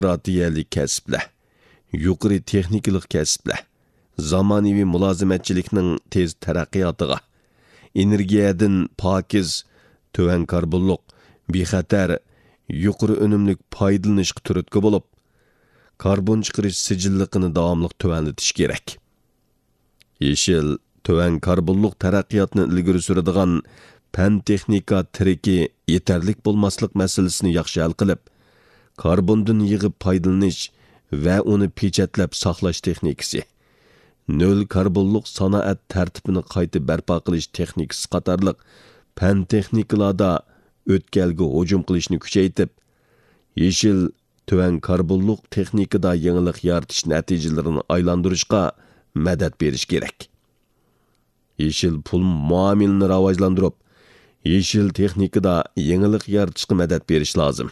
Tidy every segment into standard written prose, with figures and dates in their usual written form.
bürokratiyalik kasblar, yuqori texnikalik kasblar, zamonaviy mulozimatchilikning tez taraqqiyotiga, energiyadan pokiz, to'van karbonliq, bexatar, yuqori unumlik foydalanishga turtki bo'lib, karbon chiqarish sijilligini davomli tuvanlatish kerak. Yeşil, to'van karbonliq taraqqiyotni ilgari suradigan fan texnika tiriki yetarlik bo'lmaslik masalasini yaxshi hal qilib, karbondan yig'ib foydalanish va uni pechatlab saqlash texnikasi, nol karbonliq sanoat tartibini qayta barpo qilish texnikasi qatorliq fan texnikalarda o'tkalga hujum qilishni kuchaytirib, yeşil, to'van karbonliq texnikada yangilik yaratish natijalarini aylantirishga madad berish kerak. Yeşil pul muomilini rivojlantirib, yeşil texnikada yangilik yaratishga madad berish lozim.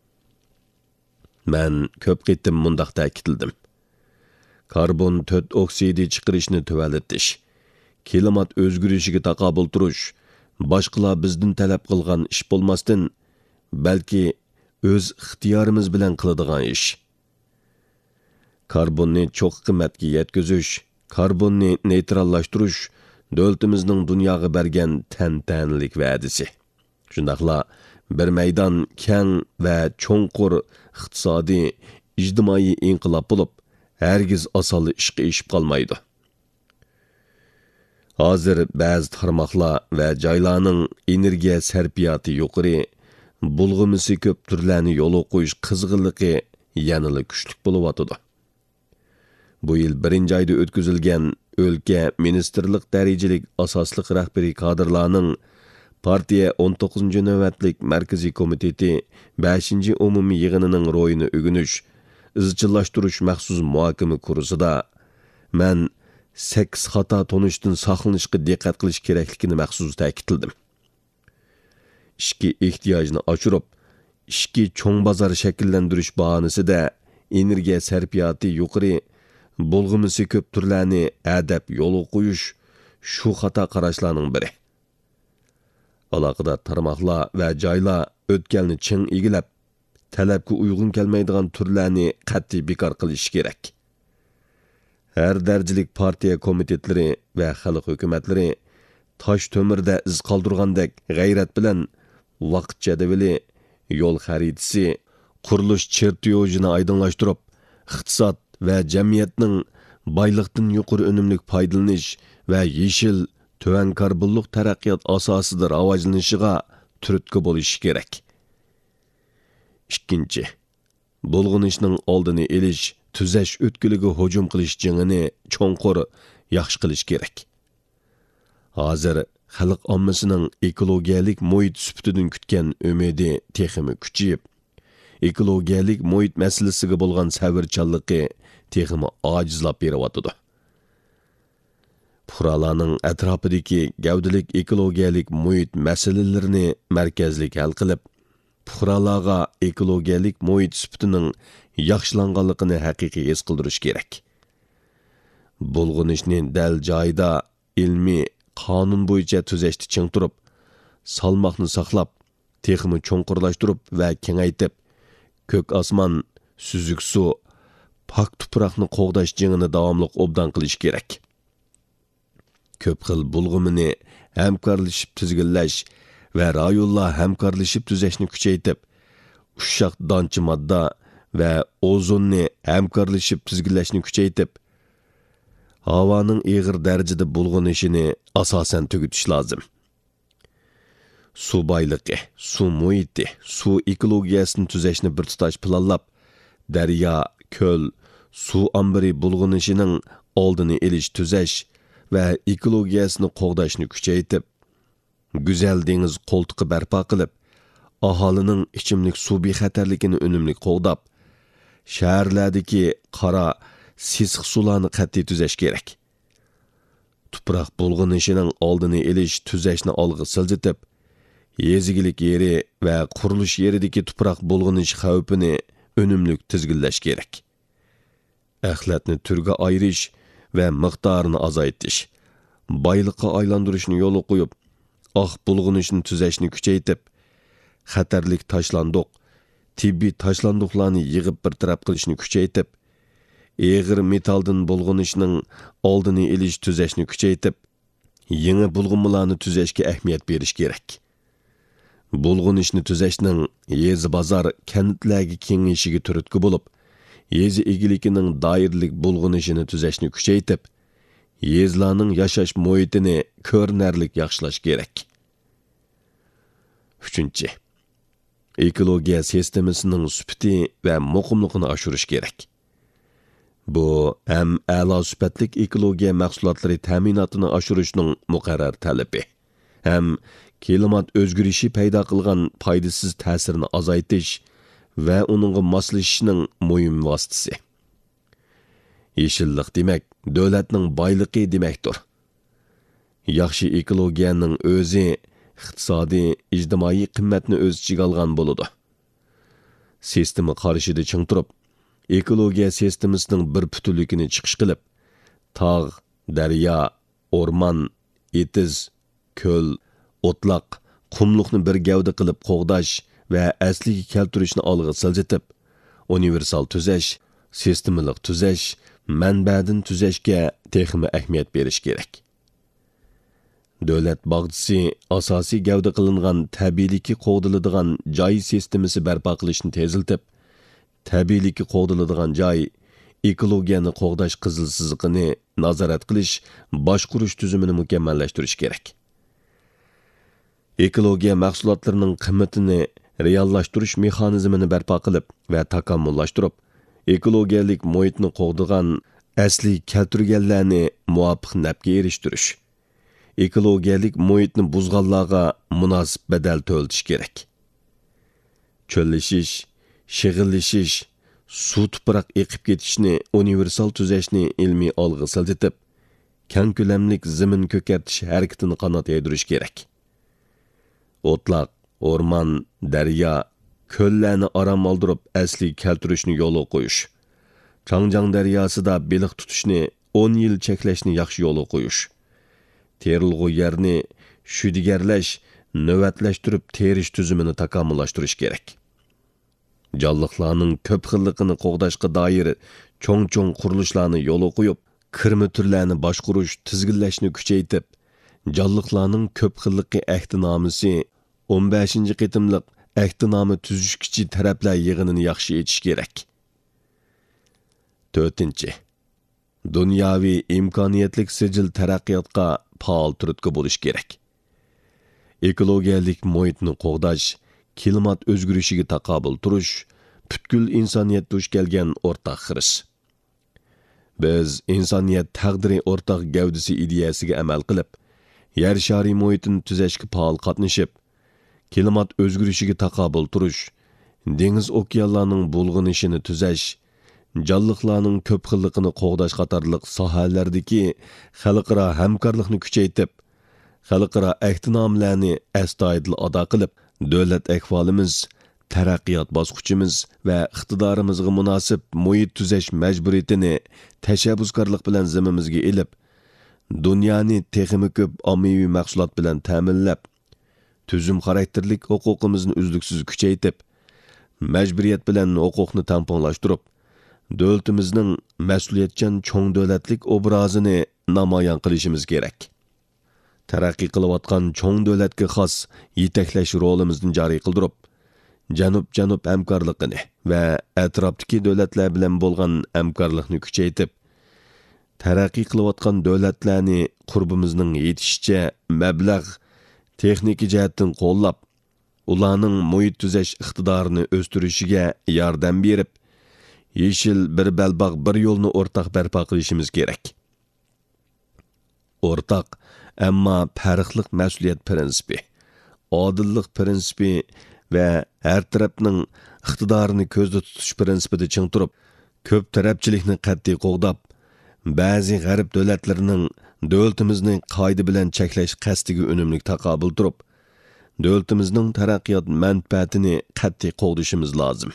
Men ko'p qitim mundaq ta'kidladim. Karbon 4 oksidi chiqarishni tuvalatish, klimat o'zgarishiga taqobil turish, boshqalar bizdan talab qilgan ish bo'lmasdan, balki o'z ixtiyorimiz bilan qiladigan ish. Karbonni cho'q qimmatga yetkazish, karbonni neytrallashtirish davlatimizning dunyoga bergan tantanlik va'dasi. Shundaqla bir maydon keng va cho'nqur iqtisodiy, ijtimoiy inqilob bo'lib, hargiz oson ishga eshib qolmaydi. Hozir ba'zi tarmoqlar va joylarning energiya sarfiyoti yuqori, bulg'umisi ko'p turlarni yo'l qo'yish qizg'inligi yanada kuchli bo'layotdi. Bu yil 1-oyda o'tkazilgan o'lka ministerlik darajalik asosliq rahbariy kadrlarning partiya 19-navbatlik markaziy komiteti 5-umumiy yig'inining ro'yini o'g'inish, izchillashtirish maxsus muhokama kursida men 8 xato tonishdan saqlanishga diqqat qilish kerakligini maxsus ta'kidladim. Ishki ehtiyojni oshirib, ishki cho'ng bozor shakllantirish bahonasida energiya sarfiyoti yuqori, bulg'umisi ko'p turlarni adab yo'l qo'yish shu xato qarashlarning biri. Aloqador tarmoqlar va joylar o'tkalni ching egilab, talabga uyg'un kelmaydigan turlarni qat'iy bekor qilish kerak. Har darajalik partiya komitetlari va xalq hukumatlari tosh to'mirda iz qoldirgandek g'ayrat bilan vaqt jadvali, yo'l xaritasi, qurilish chertyojini oydinlashtirib, iqtisod va jamiyatning boyliqdan yuqori unumlik foydalanish va yeşil, to'van karbonliq taraqqiyot asosida rivojlanishiga turtki bo'lishi kerak. Ikkinchi, bulg'anishning oldini olish, tuzash o'tkiliga hujum qilish jingini cho'nqur yaxshi qilish kerak. Hozir xalq ommasining ekologiyalik muhit suftidan kutgan umidi texmi kuchayib, ekologiyalik muhit masalasiga bo'lgan sabrchanligi texmi ojizlab beryapti. Fuqarolarning atrofidagi gavdalik ekologiyalik muhit masalalarini markazlik hal qilib, fuqarolarga ekologiyalik muhit suftining yaxshilanganligini haqiqiy his qildirish kerak. Bulg'anishni dal joyida ilmiy qonun bo'yicha tuzashni ching turib, salmoqni saqlab, texmi cho'nqurlashtirib va kengaytib, ko'k osmon, suzuk suv, pak tuproqni qo'g'dash jingini davomli obdan qilish kerak. Ko'p xil bulg'umini hamkorlashib tizginlash va rayonlar hamkorlashib tuzashni kuchaytirib, ushshaq donchi modda va ozonni hamkorlashib tizginlashni kuchaytirib, havoning ig'ir darajada bulg'anishini asosan tugutish lozim. Suv boyligi, suv muhiti, suv ekologiyasini tuzashni bir tutash planlab, daryo, ko'l, suv ombiri bulg'anishining oldini olish tuzash va ekologiyasini qo'g'dashni kuchaytirib, go'zal dengiz qo'ltiqi barpo qilib, aholining ichimlik suv bexatarligini unumli qo'g'dab, shaharlardagi qora, sisiq suvlarni qat'iy tuzash kerak. Tuproq bulg'anishining oldini olish tuzashni olg'a siljitib, yezigilik yeri va qurilish yeridagi tuproq bulg'anish xavfini unumli tizginlash kerak. Axlatni turga ayirish va miqdorini azaytish, boyliqqa aylantirishni yo'l qo'yib, bulg'anishni tuzashni kuchaytirib, xatarlik tashlandiq, tibbiy tashlandiqlarni yig'ib bir taraf qilishni kuchaytib, eg'ir metalldan bulg'unishning oldini olish tuzashni kuchaytib, yangi bulg'unmalarni tuzashga ahamiyat berish kerak. Bulg'unishni tuzashning yezi bozor kentlarga kengayishiga turtki bo'lib, yezi egilikining doiralik bulg'unishini tuzashni kuchaytib, yezlarning yashash muhitini ko'rinarlik yaxshilash kerak. 3. Ekologiya sistemasining sifati va muqimligini oshirish kerak. Bu ham a'lo sifatli ekologiya mahsulotlari ta'minotini oshirishning muqarrar talabi, ham klimat o'zgarishi paydo qilgan foydasiz ta'sirini azaytish va uningga moslashishning muhim vositasi. Yeşillik demek, davlatning boyligi demakdir. Yaxshi ekologiyaning o'zi iqtisodiy, ijtimoiy qimmatni o'z ichiga olgan bo'ladi. Sistema qarshida ching turib, ekologiya sistemasining bir butunligini chiqish qilib, tog', daryo, o'rmon, etiz, ko'l, o'tloq, qumliqni bir gavda qilib qo'g'dash va asliga keltirishni olg'a siljitib, universal tuzash, sistemalik tuzash, manbadan tuzashga texmi ahamiyat berish kerak. Davlat bog'chisi asosiy gavda qilingan tabiiyligi qo'g'diladigan joy sistemasi barpo qilishni teziltib, tabiiyligi qo'g'diladigan joy ekologiyani qo'g'dash qizil siziqini nazorat qilish, boshqurish tuzumini mukammallashtirish kerak. Ekologiya mahsulotlarining qimmatini reallashtirish mexanizmini barpo qilib va takomillashtirib, ekologiyalik muhitni qo'g'digan asli keltirganlarni muvofiq nafga erishtirish, ekologiyalik muhitni buzganlarga munosib badal to'latish kerak. Cho'llashish, shig'illashish, suv tuproq eqib ketishni universal tuzashni ilmiy olg'a siljitib, keng ko'lamlik zamin ko'kartish harakatini qanot yaydirish kerak. O'tloq, o'rmon, daryo, ko'llarni aram oldirib asli keltirishni yo'l qo'yish. Changjiang daryosida beliq tutishni 10 yil cheklashni yaxshi yo'l qo'yish. Terilg'u yerni shudigarlash, navbatlashtirib terish tuzumini takomillashtirish kerak. Jonliqlarning ko'p xilligini qo'g'dashga doir cho'ng-cho'ng qurilishlarni yo'l qo'yib, kirma turlarni boshqarish, tizginlashni kuchaytib, jonliqlarning ko'p xilligi ahdinomasi 15 qitimliq ahdinomi tuzishkichi taraflar yig'inini yaxshi etish kerak. 4. Dunyoviy imkoniyatlik sijil taraqqiyotga faol turtki bo'lish kerak. Ekologiyalik muhitni qo'g'dash, klimat o'zgarishiga taqobil turish, butkul insoniyat duch kelgan o'rtaq xiris. Biz insoniyat taqdiri o'rtaq gavdasi ideyasiga amal qilib, yer shari muhitini tuzashga faol qatnashib, klimat o'zgarishiga taqobil turish, dengiz okeanlarning bulg'anishini tuzash, jonliqlarning ko'p xilligini qo'g'dash qatorliq sohalardagi xalqaro hamkorlikni kuchaytib, xalqaro ahdinomalarni astoydil ado qilib, davlat ahvolimiz, taraqqiyot bosqichimiz va iqtidorimizga munosib muhit tuzash majburiyatini tashabbuskorlik bilan zimmamizga ilib, dunyoni texnik ko'p ommaviy mahsulot bilan ta'minlab, tuzum xarakterlik huquqimizni uzluksiz kuchaytib, majburiyat bilan huquqni tamponlashtirib, davlatimizning mas'uliyatchan cho'ng davlatlik obrazini namoyon qilishimiz kerak. Taraqqiy qilayotgan cho'ng davlatga xos yetaklash rolimizni joriy qildirib, janub-janub hamkorligini va atrofdagi davlatlar bilan bo'lgan hamkorlikni kuchaytib, taraqqiy qilayotgan davlatlarni qurbimizning yetishicha mablag' texnik jihatdan qo'llab, ularning muhit tuzash iqtidorini o'stirishiga yordam berib, yeşil bir belbaq bir yo'lni o'rtaq barpo qilishimiz kerak. O'rtaq, ammo farqli mas'uliyat prinsipi, odillik prinsipi va har tarafning iqtidorini ko'zda tutish prinsipida ching turib, ko'p tarafchilikni qat'iy qo'g'dab, ba'zi g'arb davlatlarining davlatimizni qoida bilan cheklash qasdiga unumli taqobil turib, davlatimizning taraqqiyot manfaatini qat'iy qo'g'dishimiz lozim.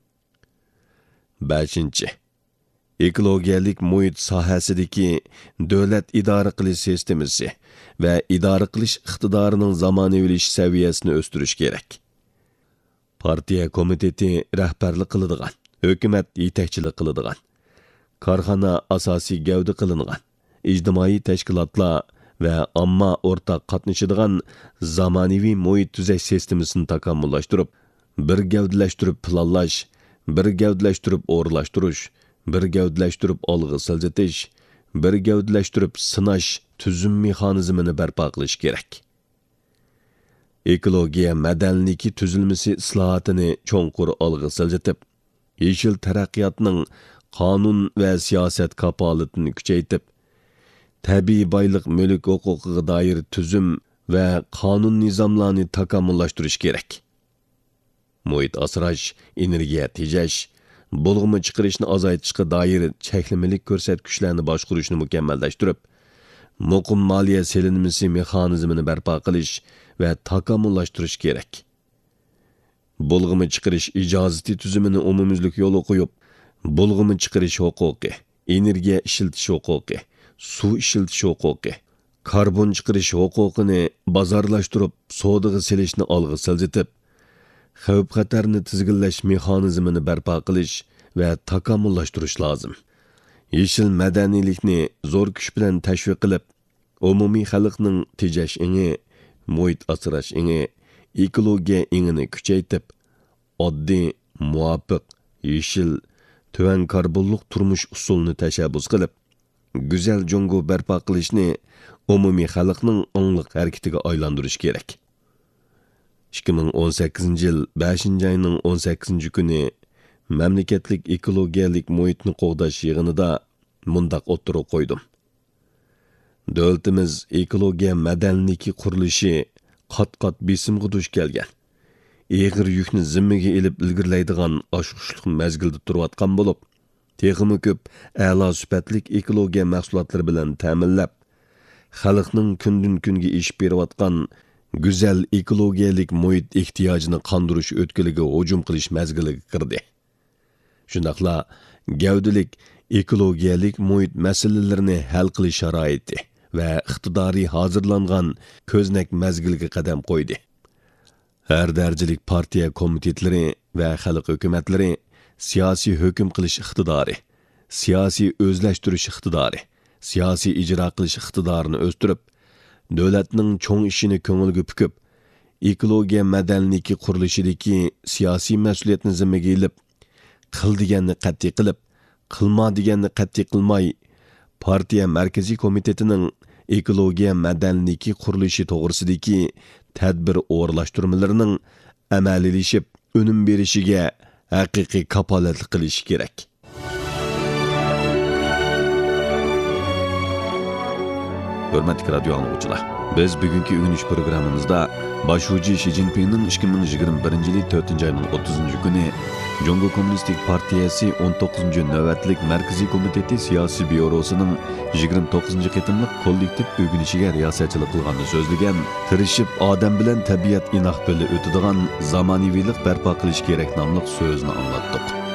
5. Ekologiyalik muhit sohasidagi davlat idora qilish sistemasi va idora qilish iqtidorining zamonaviylashish saviyasini o'stirish kerak. partiya komiteti rahbarlik qiladigan, hukumat yetakchilik qiladigan, korxona asosiy gavda qilingan, ijtimoiy tashkilotlar va omma o'rtaq qatnashadigan zamonaviy muhit tuzash sistemasini takomillashtirib, bir gavdalashtirib planlash, bir gavdalashtirib o'rlashtirish, bir gavdalashtirib olg'a siljitish, bir gavdalashtirib sinash tuzum mexanizmini barpo qilish kerak. Ekologiya madanligi tuzilmasi islohotini cho'nqur olg'a siljitib, yeshil taraqqiyotning qonun va siyosat kapolatini kuchaytirib, tabiiy boylik mulk huquqiga doir tuzum va qonun nizomlarini takomillashtirish kerak. Muhit asrash, energiya tejash, bulg'ama chiqarishni azaytishga doir cheklimalik ko'rsatkichlarni boshqarishni mukammallashtirib, muqim moliya selinmasi mexanizmini barpo qilish va takomillashtirish kerak. Bulg'ama chiqarish ijozati tuzumini umumiylik yo'li qo'yib, bulg'ama chiqarish huquqi, energiya ishiltish huquqi, suv ishiltish huquqi, karbon chiqarish huquqini bozorlashtirib, savdoga selishni olg'a siljitib, xavf-xatarni tizginlash mexanizmini barpo qilish va takomillashtirish lozim. Yeshil madaniylikni zo'r kuch bilan tashviq qilib, umumiy xalqning tejash ingi, muhit asrash ingi, ekologiya ingini kuchaytirib, oddiy, muvofiq, yeshil, tuvan karbonlik turmush usulini tashabbus qilib, go'zal Jungo barpo qilishni umumiy xalqning ongliq harakatiga aylantirish kerak. 2018 yil 5 ayning 18 kuni mamlakatlik ekologiyalik muhitni qo'g'dash yig'inida mundaq o'tirib qo'ydim. Davlatimiz ekologiya madanligi qurilishi qat-qat besimga duch kelgan. Eg'ir yukni zimmiga ilib ilgirlaydigan oshqushliq mezgilda turayotgan bo'lib, texmi ko'p a'lo sifatlik ekologiya mahsulotlari bilan ta'minlab, xalqning kundan kunga ishib berayotgan go'zal ekologiyalik muhit ehtiyojini qondirish o'tkiliga hujum qilish mezgiliga kirdi. Shundaqla gavdalik ekologiyalik muhit masalalarini hal qilish sharoiti va iqtidoriy hozirlangan ko'znak mezgilga qadam qo'ydi. Har darajalik partiya komitetlari va xalq hukumatlari siyosiy hukm qilish iqtidori, siyosiy o'zlashtirish iqtidori, siyosiy ijro qilish iqtidorini o'stirib, davlatning cho'ng ishini ko'ngilga pukib, ekologiya madanligi qurilishidagi siyosiy mas'uliyatni zimmaga ilib, qil deganni qat'iy qilib, qilma deganni qat'iy qilmay, partiya markaziy komitetining ekologiya madanligi qurilishi to'g'risidagi tadbir o'rlashtirmalarining amaliylashib, unum berishiga haqiqiy kapolatlik qilish kerak. Hörmətli radio anlıqçılar, biz bugünkü ünüş programımızda başucu Xi Jinping'nin 2021 yılı 4. ayının 30. günü Jungo Kommunistik Partiyası 19. növbetlik Merkezi Komiteti Siyasi Bürosu'nun 29. qitimlik kollektiv ögünüşüge riyasatçılık kılganını sözlügen, tırışıp adam bilen tabiat inaq bili ötüdüğün zamanivilik berpa qilish gerek namlıq sözünü anlattık.